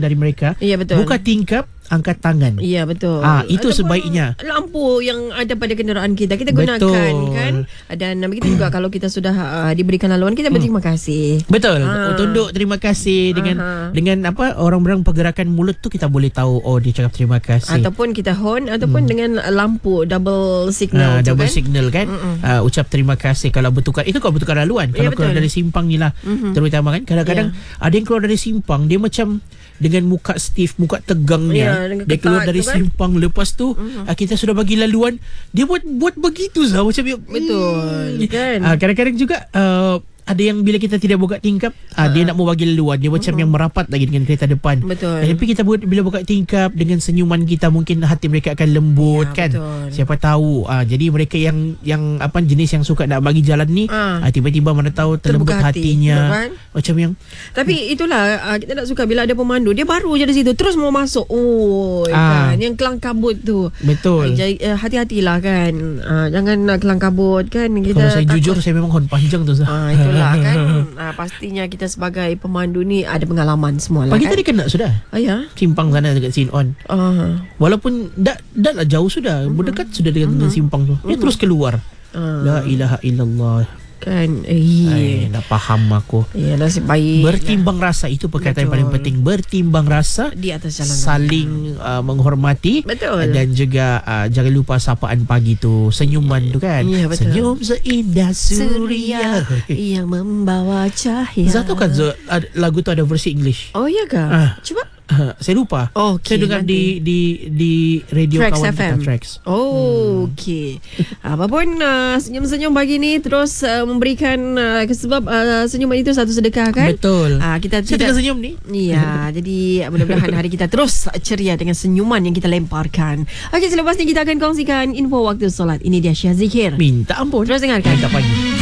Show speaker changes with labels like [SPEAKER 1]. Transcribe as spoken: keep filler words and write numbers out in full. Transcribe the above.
[SPEAKER 1] dari mereka.
[SPEAKER 2] Ya, betul.
[SPEAKER 1] Buka tingkap, angkat tangan.
[SPEAKER 2] Ya, betul.
[SPEAKER 1] Ah, itu
[SPEAKER 2] Ataupun
[SPEAKER 1] sebaiknya.
[SPEAKER 2] lampu yang ada pada kenderaan kita kita
[SPEAKER 1] Betul.
[SPEAKER 2] gunakan kan. Dan begitu juga kalau kita sudah uh, diberikan laluan, kita berterima kasih.
[SPEAKER 1] Betul.
[SPEAKER 2] Ah.
[SPEAKER 1] Tunduk terima kasih dengan
[SPEAKER 2] Aha.
[SPEAKER 1] dengan apa orang-orang pergerakan mulut tu kita boleh tahu oh dia cakap terima kasih.
[SPEAKER 2] Ataupun kita horn ataupun hmm. dengan lampu double
[SPEAKER 1] Uh,
[SPEAKER 2] signal tu
[SPEAKER 1] double
[SPEAKER 2] kan.
[SPEAKER 1] signal kan. Uh, ucap terima kasih kalau bertukar. Itu kalau bertukar laluan.
[SPEAKER 2] Ya,
[SPEAKER 1] Kalau keluar
[SPEAKER 2] betul.
[SPEAKER 1] dari simpang ni lah.
[SPEAKER 2] Mhm.
[SPEAKER 1] Terutama kan kadang-kadang
[SPEAKER 2] Ya.
[SPEAKER 1] ada yang keluar dari simpang dia macam dengan muka stiff, muka tegangnya.
[SPEAKER 2] Ya, dengan
[SPEAKER 1] Dia keluar
[SPEAKER 2] ketat
[SPEAKER 1] dari
[SPEAKER 2] tu kan.
[SPEAKER 1] simpang, lepas tu uh-huh. uh, kita sudah bagi laluan, dia buat buat begitu sah macam dia,
[SPEAKER 2] Betul, kan?
[SPEAKER 1] Uh, kadang-kadang juga uh, ada yang bila kita tidak buka tingkap, uh, dia nak mau bagi laluan, dia macam yang merapat lagi dengan kereta depan.
[SPEAKER 2] Betul.
[SPEAKER 1] Tapi kita buat, bila buka tingkap dengan senyuman kita, mungkin hati mereka akan lembut,
[SPEAKER 2] Ya,
[SPEAKER 1] kan.
[SPEAKER 2] betul.
[SPEAKER 1] Siapa tahu. Uh, jadi mereka yang yang apa jenis yang suka nak bagi jalan ni,
[SPEAKER 2] Ah.
[SPEAKER 1] uh, tiba-tiba mana tahu terlembut
[SPEAKER 2] Terbuka hati,
[SPEAKER 1] hatinya.
[SPEAKER 2] kan?
[SPEAKER 1] Macam yang
[SPEAKER 2] Tapi itulah uh, kita tak suka bila ada pemandu dia baru je di situ terus mau masuk. Oh,
[SPEAKER 1] Ah.
[SPEAKER 2] kan yang kelang kabut tu.
[SPEAKER 1] betul.
[SPEAKER 2] Uh, jadi, uh, hati-hatilah kan. Uh, jangan nak kelang kabut kan kita.
[SPEAKER 1] Kalau saya
[SPEAKER 2] takut.
[SPEAKER 1] jujur, saya memang horn panjang tu sah.
[SPEAKER 2] Ah, itulah kan. Ah, pastinya kita sebagai pemandu ni ada pengalaman semua lah.
[SPEAKER 1] Pagi
[SPEAKER 2] kan?
[SPEAKER 1] tadi kena sudah.
[SPEAKER 2] Ah, ya.
[SPEAKER 1] Simpang sana dekat Sin On.
[SPEAKER 2] Ah.
[SPEAKER 1] Walaupun dah dah lah jauh sudah, uh-huh. berdekat sudah dengan, uh-huh. dengan simpang tu. Dia uh-huh. terus keluar.
[SPEAKER 2] Ah.
[SPEAKER 1] La ilaha illallah.
[SPEAKER 2] Kan.
[SPEAKER 1] Ay,
[SPEAKER 2] Eh.
[SPEAKER 1] dah faham aku.
[SPEAKER 2] Ya, nasib baik.
[SPEAKER 1] Bertimbang rasa itu perkataan yang paling
[SPEAKER 2] Betul.
[SPEAKER 1] penting. Bertimbang rasa,
[SPEAKER 2] Di atas jalan
[SPEAKER 1] saling uh, menghormati.
[SPEAKER 2] Betul.
[SPEAKER 1] Dan juga uh, jangan lupa sapaan pagi tu, senyuman tu kan.
[SPEAKER 2] Ya, betul.
[SPEAKER 1] Senyum seindah surya.
[SPEAKER 2] yang membawa cahaya.
[SPEAKER 1] Zah tahu kan Zah, ad- lagu tu ada versi English.
[SPEAKER 2] Oh ya ke?
[SPEAKER 1] Ah.
[SPEAKER 2] Cuba.
[SPEAKER 1] Uh, saya lupa.
[SPEAKER 2] Oh,
[SPEAKER 1] saya
[SPEAKER 2] okey,
[SPEAKER 1] dengar
[SPEAKER 2] nanti.
[SPEAKER 1] di di di radio
[SPEAKER 2] Tracks
[SPEAKER 1] kawan
[SPEAKER 2] F M.
[SPEAKER 1] kita Tracks.
[SPEAKER 2] Oh, hmm. okey. Apapun uh, senyum-senyum pagi ni terus uh, memberikan uh, sebab uh, senyuman itu satu sedekah kan?
[SPEAKER 1] Betul.
[SPEAKER 2] Uh, kita
[SPEAKER 1] Saya tengah senyum ni.
[SPEAKER 2] Ya, jadi mudah-mudahan hari kita terus ceria dengan senyuman yang kita lemparkan. Okey, selepas ni kita akan kongsikan info waktu solat. Ini dia Syah Zikir.
[SPEAKER 1] Minta ampun.
[SPEAKER 2] Terus dengarkan.
[SPEAKER 1] Minta pagi.